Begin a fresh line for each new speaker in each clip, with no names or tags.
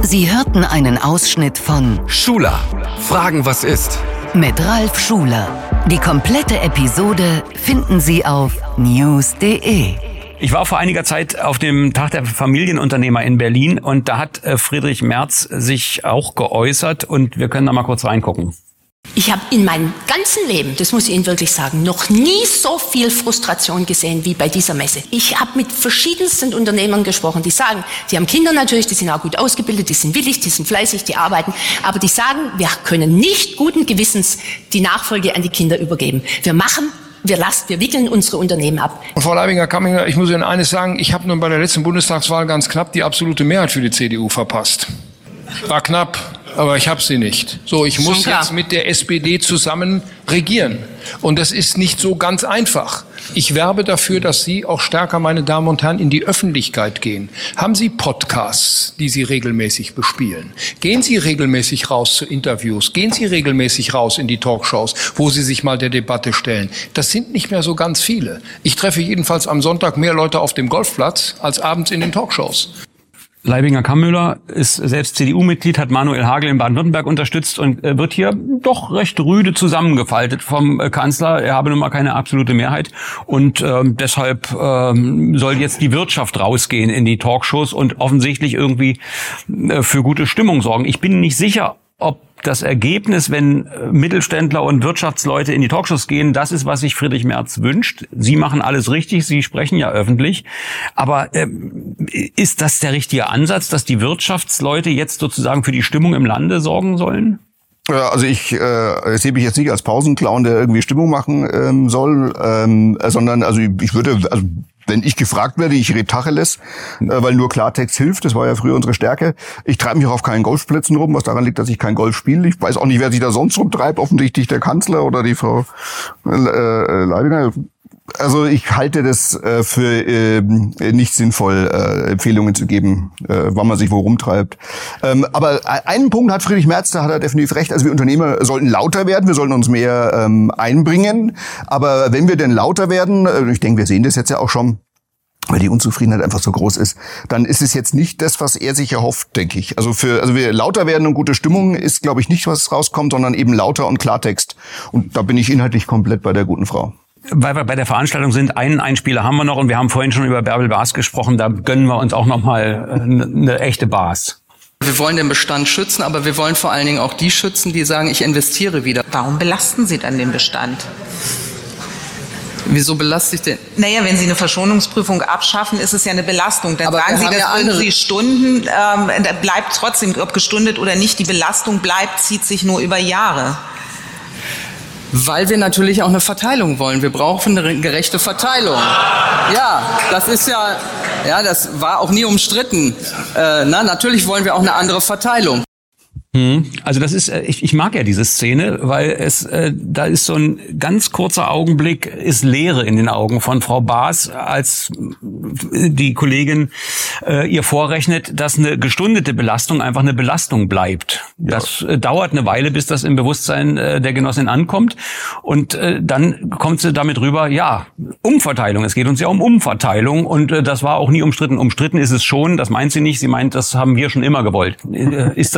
Sie hörten einen Ausschnitt von
Schuler. Fragen, was ist?
Mit Ralf Schuler. Die komplette Episode finden Sie auf news.de.
Ich war vor einiger Zeit auf dem Tag der Familienunternehmer in Berlin und da hat Friedrich Merz sich auch geäußert und wir können da mal kurz reingucken.
Ich habe in meinem ganzen Leben, das muss ich Ihnen wirklich sagen, noch nie so viel Frustration gesehen wie bei dieser Messe. Ich habe mit verschiedensten Unternehmern gesprochen, die sagen, die haben Kinder natürlich, die sind auch gut ausgebildet, die sind willig, die sind fleißig, die arbeiten, aber die sagen, wir können nicht guten Gewissens die Nachfolge an die Kinder übergeben. Wir wickeln unsere Unternehmen ab.
Frau Leibinger-Kamminger, ich muss Ihnen eines sagen, ich habe nun bei der letzten Bundestagswahl ganz knapp die absolute Mehrheit für die CDU verpasst. War knapp, aber ich habe sie nicht. So, ich muss jetzt mit der SPD zusammen regieren. Und das ist nicht so ganz einfach. Ich werbe dafür, dass Sie auch stärker, meine Damen und Herren, in die Öffentlichkeit gehen. Haben Sie Podcasts, die Sie regelmäßig bespielen? Gehen Sie regelmäßig raus zu Interviews? Gehen Sie regelmäßig raus in die Talkshows, wo Sie sich mal der Debatte stellen? Das sind nicht mehr so ganz viele. Ich treffe jedenfalls am Sonntag mehr Leute auf dem Golfplatz als abends in den Talkshows.
Leibinger-Kammüller ist selbst CDU-Mitglied, hat Manuel Hagel in Baden-Württemberg unterstützt und wird hier doch recht rüde zusammengefaltet vom Kanzler. Er habe nun mal keine absolute Mehrheit und deshalb soll jetzt die Wirtschaft rausgehen in die Talkshows und offensichtlich irgendwie für gute Stimmung sorgen. Ich bin nicht sicher, ob das Ergebnis, wenn Mittelständler und Wirtschaftsleute in die Talkshows gehen, das ist, was sich Friedrich Merz wünscht. Sie machen alles richtig, Sie sprechen ja öffentlich. Aber ist das der richtige Ansatz, dass die Wirtschaftsleute jetzt sozusagen für die Stimmung im Lande sorgen sollen?
Ja, also ich sehe mich jetzt nicht als Pausenclown, der irgendwie Stimmung machen soll, sondern ich würde, wenn ich gefragt werde, ich rede Tacheles, weil nur Klartext hilft. Das war ja früher unsere Stärke. Ich treibe mich auch auf keinen Golfplätzen rum, was daran liegt, dass ich kein Golf spiele. Ich weiß auch nicht, wer sich da sonst rumtreibt. Offensichtlich der Kanzler oder die Frau Leibinger. Also ich halte das für nicht sinnvoll, Empfehlungen zu geben, wann man sich wo rumtreibt. Aber einen Punkt hat Friedrich Merz, da hat er definitiv recht. Also wir Unternehmer sollten lauter werden, wir sollten uns mehr einbringen. Aber wenn wir denn lauter werden, ich denke, wir sehen das jetzt ja auch schon, weil die Unzufriedenheit einfach so groß ist, dann ist es jetzt nicht das, was er sich erhofft, denke ich. Also wir lauter werden und gute Stimmung ist, glaube ich, nicht, was rauskommt, sondern eben lauter und Klartext. Und da bin ich inhaltlich komplett bei der guten Frau.
Weil wir bei der Veranstaltung sind, einen Einspieler haben wir noch und wir haben vorhin schon über Bärbel Baas gesprochen, da gönnen wir uns auch nochmal eine echte Baas.
Wir wollen den Bestand schützen, aber wir wollen vor allen Dingen auch die schützen, die sagen, ich investiere wieder.
Warum belasten Sie dann den Bestand?
Wieso belaste ich den?
Naja, wenn Sie eine Verschonungsprüfung abschaffen, ist es ja eine Belastung. Dann
aber
sagen Sie, das
ja
würden Sie stunden, da bleibt trotzdem, ob gestundet oder nicht, die Belastung bleibt, zieht sich nur über Jahre.
Weil wir natürlich auch eine Verteilung wollen. Wir brauchen eine gerechte Verteilung. Ja, das ist ja, das war auch nie umstritten. Natürlich wollen wir auch eine andere Verteilung.
Also das ist, ich mag ja diese Szene, weil da ist so ein ganz kurzer Augenblick, ist Leere in den Augen von Frau Baas, als die Kollegin ihr vorrechnet, dass eine gestundete Belastung einfach eine Belastung bleibt. Ja. Das dauert eine Weile, bis das im Bewusstsein der Genossin ankommt und dann kommt sie damit rüber, ja, Umverteilung, es geht uns ja um Umverteilung und das war auch nie umstritten. Umstritten ist es schon, das meint sie nicht, sie meint, das haben wir schon immer gewollt. Ist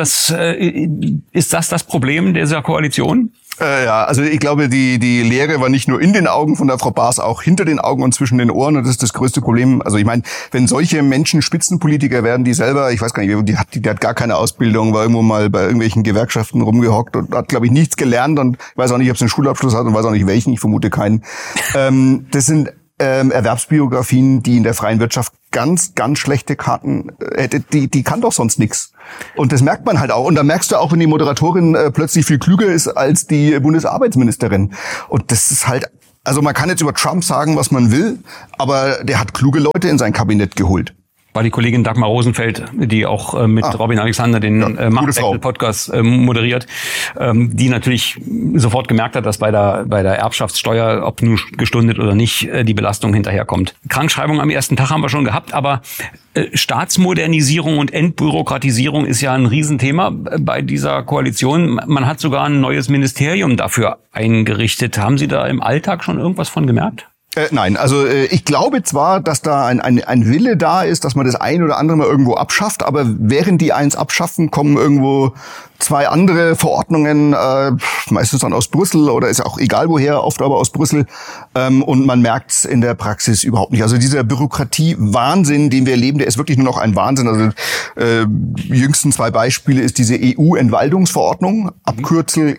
das Problem dieser Koalition?
Ja, also ich glaube, die Leere war nicht nur in den Augen von der Frau Baas, auch hinter den Augen und zwischen den Ohren. Und das ist das größte Problem. Also ich meine, wenn solche Menschen Spitzenpolitiker werden, die selber, ich weiß gar nicht, die hat gar keine Ausbildung, war irgendwo mal bei irgendwelchen Gewerkschaften rumgehockt und hat, glaube ich, nichts gelernt und weiß auch nicht, ob sie einen Schulabschluss hat und weiß auch nicht welchen, ich vermute keinen. Das sind Erwerbsbiografien, die in der freien Wirtschaft ganz, ganz schlechte Karten hätte, die kann doch sonst nix. Und das merkt man halt auch. Und da merkst du auch, wenn die Moderatorin plötzlich viel klüger ist als die Bundesarbeitsministerin. Und das ist halt, also man kann jetzt über Trump sagen, was man will, aber der hat kluge Leute in sein Kabinett geholt.
War die Kollegin Dagmar Rosenfeld, die auch mit Robin Alexander den Machtwechsel-Podcast moderiert, die natürlich sofort gemerkt hat, dass bei der Erbschaftssteuer, ob nun gestundet oder nicht, die Belastung hinterherkommt. Krankschreibung am ersten Tag haben wir schon gehabt, aber Staatsmodernisierung und Entbürokratisierung ist ja ein Riesenthema bei dieser Koalition. Man hat sogar ein neues Ministerium dafür eingerichtet. Haben Sie da im Alltag schon irgendwas von gemerkt?
Nein, also ich glaube zwar, dass da ein Wille da ist, dass man das ein oder andere mal irgendwo abschafft, aber während die eins abschaffen, kommen irgendwo 2 andere Verordnungen, meistens dann aus Brüssel oder ist auch egal woher, oft aber aus Brüssel, und man merkt es in der Praxis überhaupt nicht. Also dieser Bürokratie-Wahnsinn, den wir erleben, der ist wirklich nur noch ein Wahnsinn. Also die jüngsten 2 Beispiele ist diese EU-Entwaldungsverordnung, Abkürzel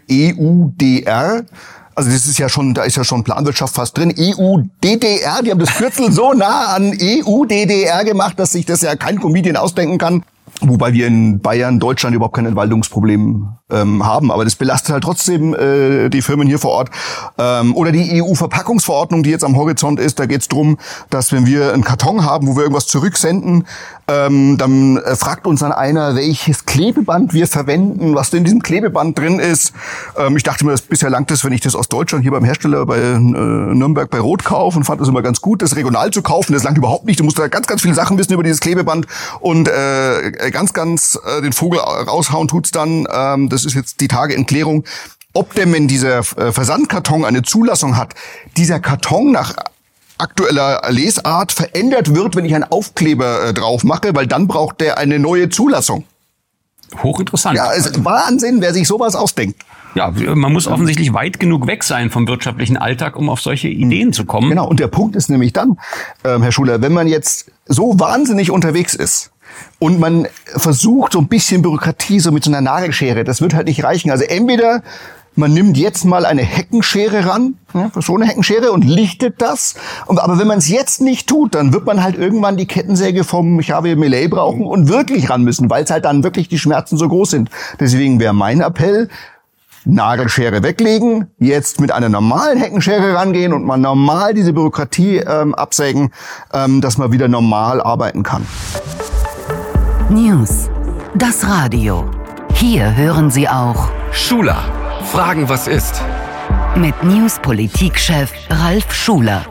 EUDR. Also das ist ja schon, da ist ja schon Planwirtschaft fast drin. EU-DDR, die haben das Kürzel so nah an EU-DDR gemacht, dass sich das ja kein Comedian ausdenken kann. Wobei wir in Bayern, Deutschland überhaupt kein Entwaldungsproblem haben. Aber das belastet halt trotzdem die Firmen hier vor Ort. Oder die EU-Verpackungsverordnung, die jetzt am Horizont ist. Da geht es darum, dass wenn wir einen Karton haben, wo wir irgendwas zurücksenden, dann fragt uns dann einer, welches Klebeband wir verwenden, was denn in diesem Klebeband drin ist. Ich dachte mir, bisher langt es, wenn ich das aus Deutschland hier beim Hersteller bei Nürnberg bei Roth kaufe, und fand es immer ganz gut, das regional zu kaufen. Das langt überhaupt nicht. Du musst da ganz, ganz viele Sachen wissen über dieses Klebeband und ganz den Vogel raushauen tut's dann. Das ist jetzt die Tage in Klärung. Ob denn, wenn dieser Versandkarton eine Zulassung hat, dieser Karton nach aktueller Lesart verändert wird, wenn ich einen Aufkleber drauf mache, weil dann braucht der eine neue Zulassung.
Hochinteressant.
Ja, ist Wahnsinn, wer sich sowas ausdenkt.
Ja, man muss offensichtlich weit genug weg sein vom wirtschaftlichen Alltag, um auf solche Ideen zu kommen.
Genau, und der Punkt ist nämlich dann, Herr Schuler, wenn man jetzt so wahnsinnig unterwegs ist und man versucht, so ein bisschen Bürokratie so mit so einer Nagelschere, das wird halt nicht reichen. Also entweder man nimmt jetzt mal eine Heckenschere ran, so eine Heckenschere, und lichtet das. Aber wenn man es jetzt nicht tut, dann wird man halt irgendwann die Kettensäge vom Javier Milei brauchen und wirklich ran müssen, weil es halt dann wirklich die Schmerzen so groß sind. Deswegen wäre mein Appell, Nagelschere weglegen, jetzt mit einer normalen Heckenschere rangehen und mal normal diese Bürokratie absägen, dass man wieder normal arbeiten kann.
News. Das Radio. Hier hören Sie auch
Schuler. Fragen, was ist?
Mit News-Politikchef Ralf Schuler.